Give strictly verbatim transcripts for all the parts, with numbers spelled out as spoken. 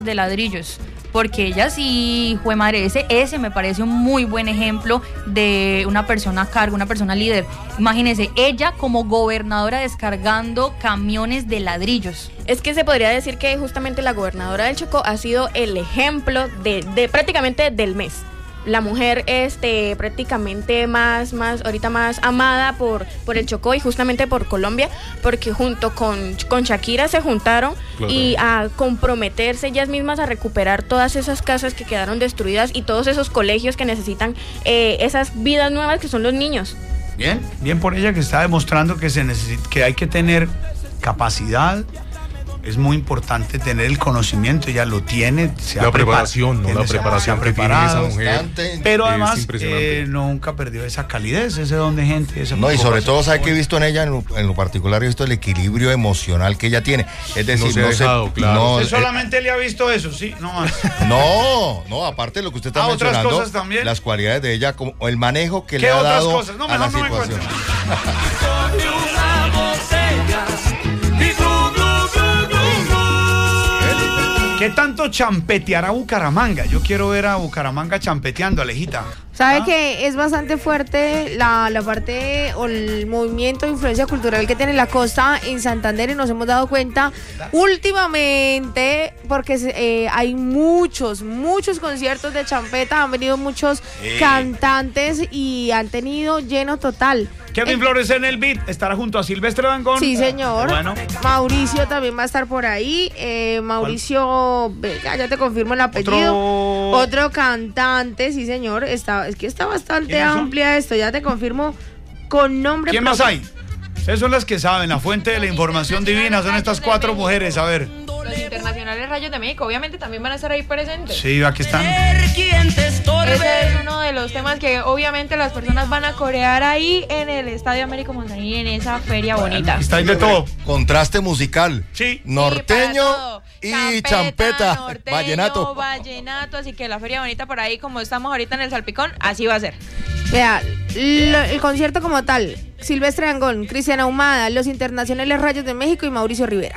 de ladrillos, porque ella sí, jue madre, ese, ese me parece un muy buen ejemplo de una persona a cargo, una persona líder. Imagínense, ella como gobernadora descargando camiones de ladrillos. Es que se podría decir que justamente la gobernadora del Chocó ha sido el ejemplo de, de prácticamente del mes. La mujer este prácticamente más más ahorita más amada por por el Chocó y justamente por Colombia, porque junto con con Shakira se juntaron, claro, y a comprometerse ellas mismas a recuperar todas esas casas que quedaron destruidas y todos esos colegios que necesitan eh, esas vidas nuevas que son los niños. Bien, bien por ella, que está demostrando que se necesita, que hay que tener capacidad. Es muy importante tener el conocimiento, ella lo tiene. Se la ha preparación, ¿no? La preparación que tiene esa mujer. Pero además eh, nunca perdió esa calidez, ese don de gente. Esa no, y sobre todo, ¿sabe qué he visto en ella? En lo, en lo particular, he visto el equilibrio emocional que ella tiene. Es decir, no se ha dejado, se, claro. No, Usted solamente eh, le ha visto eso, sí, no más. No, no, aparte de lo que usted está ¿A mencionando, otras cosas también? Las cualidades de ella, como el manejo que ¿Qué le ha otras dado cosas? No, a la no situación. ¿Qué tanto champeteará Bucaramanga? Yo quiero ver a Bucaramanga champeteando, Alejita. ¿Sabe ¿Ah? que es bastante fuerte la, la parte o el movimiento de influencia cultural que tiene la costa en Santander? Y nos hemos dado cuenta últimamente, porque eh, hay muchos, muchos conciertos de champeta, han venido muchos eh. cantantes y han tenido lleno total. Kevin eh. Flores en el beat, estará junto a Silvestre Dangond. Sí, señor. Bueno. Mauricio también va a estar por ahí. Eh, Mauricio Vega, ya te confirmo el apellido. Otro, Otro cantante, sí, señor. Está, es que está bastante amplia esto, ya te confirmo con nombre. ¿Quién propio. más hay? Ustedes son las que saben, la fuente de la información divina son estas cuatro mujeres, a ver. Los internacionales Rayos de México, obviamente también van a estar ahí presentes. Sí, aquí están. Ese es uno de los temas que obviamente las personas van a corear ahí en el Estadio Américo Montañí, en esa feria bueno, bonita. Está ahí de todo. Contraste musical. Sí. Norteño sí, y champeta. Norteño, vallenato. Vallenato, así que la feria bonita por ahí, como estamos ahorita en el Salpicón, así va a ser. Vea, lo, el concierto como tal, Silvestre Dangond, Cristiana Ahumada, los internacionales Rayos de México y Mauricio Rivera.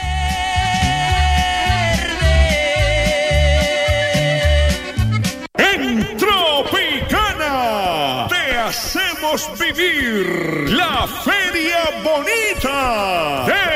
En Tropicana te hacemos vivir la feria bonita.